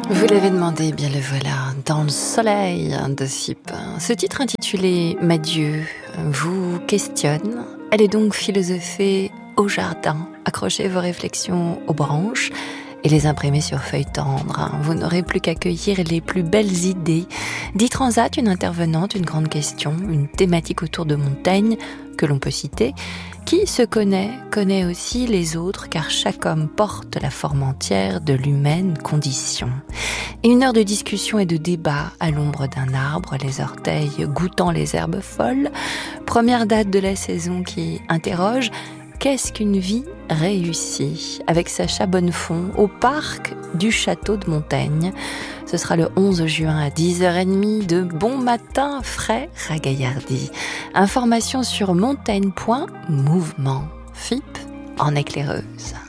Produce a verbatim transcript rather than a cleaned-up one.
Vous l'avez demandé, bien le voilà, Dans le soleil de Sipe. Ce titre intitulé Madieu vous questionne. Elle est donc philosophée au jardin. Accrochez vos réflexions aux branches et les imprimer sur feuille tendre. Vous n'aurez plus qu'à cueillir les plus belles idées. Dit Transat, une intervenante, une grande question, une thématique autour de Montaigne que l'on peut citer. Qui se connaît, connaît aussi les autres, car chaque homme porte la forme entière de l'humaine condition. Et une heure de discussion et de débat à l'ombre d'un arbre, les orteils goûtant les herbes folles. Première date de la saison qui interroge. Qu'est-ce qu'une vie réussie ? Avec Sacha Bonnefond au parc du château de Montaigne. Ce sera le onze juin à dix heures trente de Bon Matin Frais Ragaillardi. Information sur montaigne point mouvement. F I P en éclaireuse.